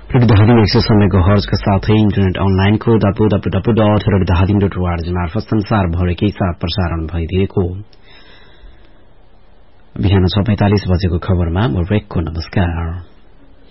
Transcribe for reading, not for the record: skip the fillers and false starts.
रेडियोधादिङ 100 मेगाहर्जका साथै इन्टरनेट अनलाइनको www.radioधादिङ.org मार्फत संसारभरिकै साथ प्रसारण भइदिएको बिहान 6:45 बजेको खबरमा म रेकको नमस्कार।